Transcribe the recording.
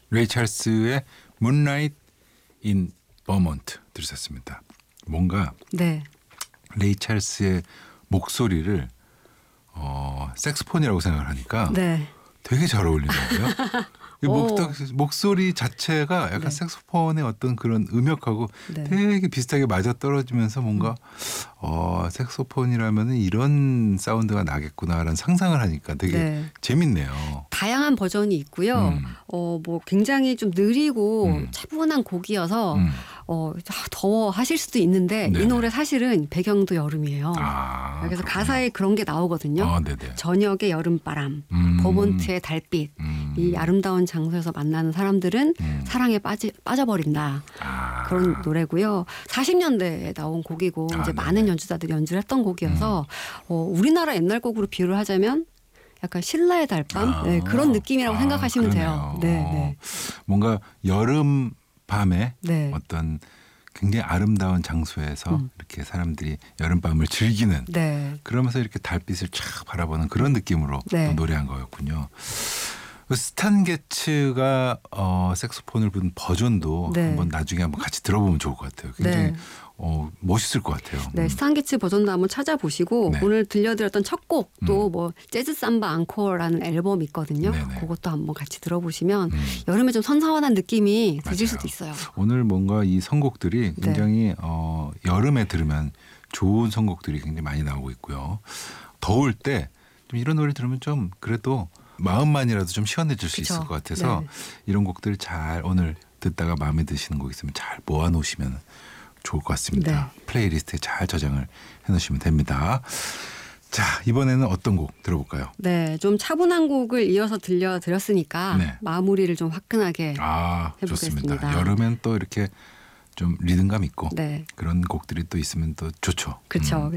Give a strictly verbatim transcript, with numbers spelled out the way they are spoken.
레이 찰스의 Moonlight in Vermont 들으셨습니다. 뭔가 네. 레이 찰스의 목소리를 어, 색스폰이라고 생각을 하니까 네. 되게 잘 어울리더라고요. 이 목, 목소리 자체가 약간 네. 색소폰의 어떤 그런 음역하고 네. 되게 비슷하게 맞아떨어지면서 뭔가 어, 색소폰이라면 이런 사운드가 나겠구나라는 상상을 하니까 되게 네. 재밌네요. 다양한 버전이 있고요. 음. 어, 뭐 굉장히 좀 느리고 음. 차분한 곡이어서 음. 어, 더워 하실 수도 있는데 네네. 이 노래 사실은 배경도 여름이에요. 아, 그래서 그렇군요. 가사에 그런 게 나오거든요. 아, 네네. 저녁의 여름바람, 음. 버몬트의 달빛, 음. 이 아름다운 장소에서 만나는 사람들은 음. 사랑에 빠지, 빠져버린다. 아. 그런 노래고요. 사십 년대에 나온 곡이고 아, 이제 네네. 많은 연주자들이 연주를 했던 곡이어서 어, 우리나라 옛날 곡으로 비유를 하자면 약간 신라의 달밤 아. 네, 그런 느낌이라고 아, 생각하시면 그러네요. 돼요. 네, 네. 뭔가 여름 밤에 네. 어떤 굉장히 아름다운 장소에서 음. 이렇게 사람들이 여름밤을 즐기는 네. 그러면서 이렇게 달빛을 쫙 바라보는 그런 느낌으로 네. 또 노래한 거였군요. 스탄 게츠가 어, 색소폰을 부른 버전도 네. 한번 나중에 한번 같이 들어보면 좋을 것 같아요. 굉장히 네. 어, 멋있을 것 같아요. 네, 음. 스탄게츠 버전도 한번 찾아보시고 네. 오늘 들려드렸던 첫 곡도 뭐 재즈 삼바 앙코어라는 앨범이 있거든요. 네네. 그것도 한번 같이 들어보시면 음. 여름에 좀 선선한 느낌이 드실 맞아요. 수도 있어요. 오늘 뭔가 이 선곡들이 네. 굉장히 어, 여름에 들으면 좋은 선곡들이 굉장히 많이 나오고 있고요. 더울 때 좀 이런 노래 들으면 좀 그래도 마음만이라도 좀 시원해질 수 그쵸. 있을 것 같아서 네. 이런 곡들 잘 오늘 듣다가 마음에 드시는 곡 있으면 잘 모아놓으시면 좋을 것 같습니다. 네. 플레이리스트에 잘 저장을 해놓으시면 됩니다. 자, 이번에는 어떤 곡 들어볼까요? 네, 좀 차분한 곡을 이어서 들려드렸으니까 네. 마무리를 좀 화끈하게 아, 해보겠습니다. 좋습니다. 여름엔 또 이렇게 좀 리듬감 있고 네. 그런 곡들이 또 있으면 또 좋죠. 그렇죠. 음.